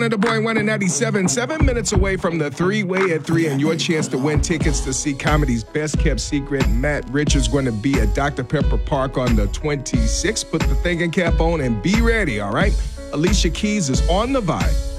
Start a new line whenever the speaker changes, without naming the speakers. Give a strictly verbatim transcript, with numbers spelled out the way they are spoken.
The boy one in ninety-seven, seven minutes away from the three-way at three and your chance to win tickets to see comedy's best kept secret. Matt Richards going to be at Doctor Pepper Park on the twenty-sixth. Put the thinking cap on and be ready, all right? Alicia Keys is on the vibe.